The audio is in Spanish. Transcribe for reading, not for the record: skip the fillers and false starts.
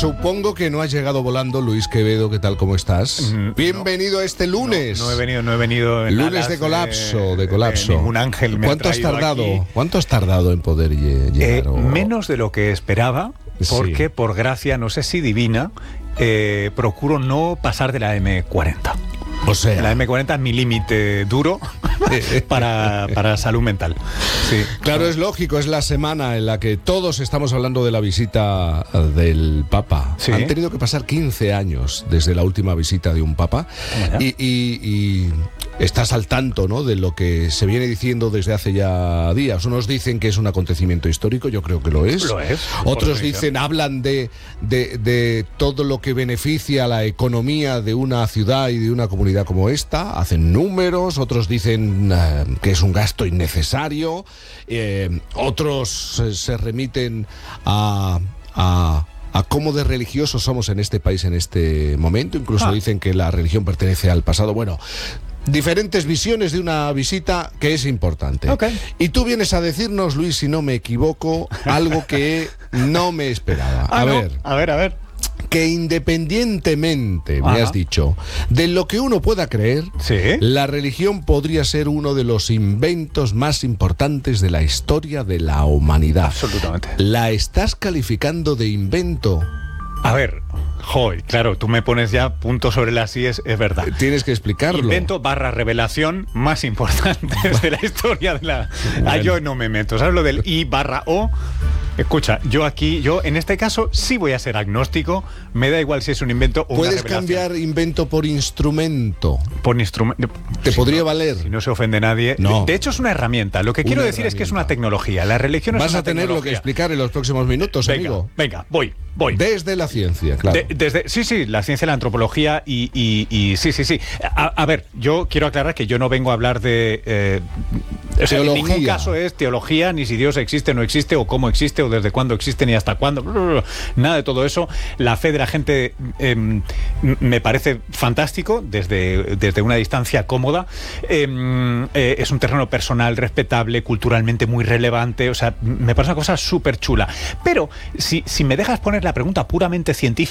Supongo que no has llegado volando, Luis Quevedo. ¿Qué tal? ¿Cómo estás? Bienvenido a este lunes. No he venido en lunes de colapso, de colapso. Ningún ángel me ¿Cuánto ha has traído tardado? aquí. ¿Cuánto has tardado en poder llegar? Menos de lo que esperaba, porque Sí. por gracia, no sé si divina, procuro no pasar de la M40. O sea, La M40 es mi límite duro para salud mental. Sí. claro, es lógico, es la semana en la que todos estamos hablando de la visita del Papa. Sí. Han tenido que pasar 15 años desde la última visita de un Papa y estás al tanto, ¿no?, de lo que se viene diciendo desde hace ya días. Unos dicen que es un acontecimiento histórico, yo creo que lo es. Lo es, Otros por dicen, hablan de todo lo que beneficia a la economía de una ciudad y de una comunidad como esta, hacen números. Otros dicen que es un gasto innecesario, otros se remiten a cómo de religiosos somos en este país en este momento. Incluso dicen que la religión pertenece al pasado. Bueno, diferentes visiones de una visita que es importante. Okay. Y tú vienes a decirnos, Luis, si no me equivoco, algo que no me esperaba. A ver. Que independientemente, me has dicho, de lo que uno pueda creer, Sí. la religión podría ser uno de los inventos más importantes de la historia de la humanidad. Absolutamente. ¿La estás calificando de invento? A ver, claro, tú me pones ya punto sobre las IES, es verdad. Tienes que explicarlo. Invento / revelación más importante de la historia de la... yo no me meto, ¿sabes lo del I/O? Escucha, yo en este caso sí voy a ser agnóstico, me da igual si es un invento o una ¿Puedes revelación. cambiar invento por instrumento? Por instrumento. ¿Te podría valer? Si no se ofende nadie. No. De hecho es una herramienta. Lo que quiero decir es que es una tecnología. La religión es Vas una a tener lo que tecnología. explicar en los próximos minutos, amigo. Venga, voy. Desde la ciencia, claro. Sí, la ciencia, la antropología y sí. A ver, yo quiero aclarar que yo no vengo a hablar de... en ningún caso es teología, ni si Dios existe o no existe, o cómo existe, o desde cuándo existe, ni hasta cuándo. Nada de todo eso. La fe de la gente me parece fantástico desde una distancia cómoda. Es un terreno personal, respetable, culturalmente muy relevante. O sea, me parece una cosa súper chula. Pero si me dejas poner la pregunta puramente científica,